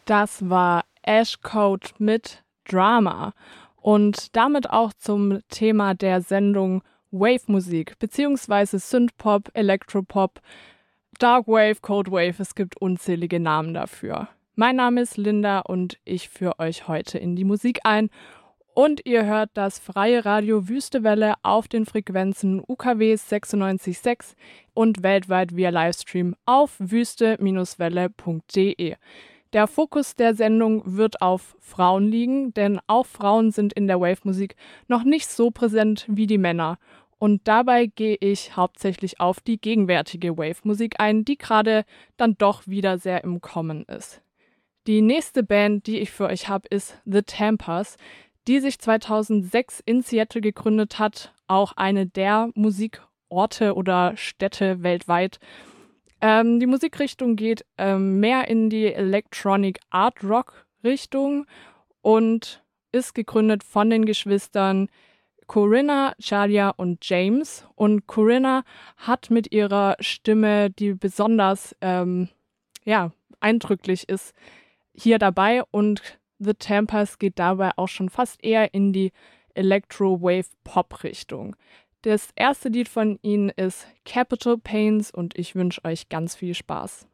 Das war Ash Code mit Drama und damit auch zum Thema der Sendung Wave-Musik beziehungsweise Synthpop, Elektropop, Darkwave, Codewave, es gibt unzählige Namen dafür. Mein Name ist Linda und ich führe euch heute in die Musik ein. Und ihr hört das freie Radio Wüstewelle auf den Frequenzen UKW 96.6 und weltweit via Livestream auf wüste-welle.de. Der Fokus der Sendung wird auf Frauen liegen, denn auch Frauen sind in der Wave-Musik noch nicht so präsent wie die Männer. Und dabei gehe ich hauptsächlich auf die gegenwärtige Wave-Musik ein, die gerade dann doch wieder sehr im Kommen ist. Die nächste Band, die ich für euch habe, ist The Tempers, die sich 2006 in Seattle gegründet hat, auch eine der Musikorte oder Städte weltweit. Die Musikrichtung geht mehr in die Electronic Art Rock Richtung und ist gegründet von den Geschwistern Corinna, Charlia und James. Und Corinna hat mit ihrer Stimme, die besonders eindrücklich ist, hier dabei, und The Tempers geht dabei auch schon fast eher in die Electro-Wave-Pop-Richtung. Das erste Lied von ihnen ist Capital Pains und ich wünsche euch ganz viel Spaß.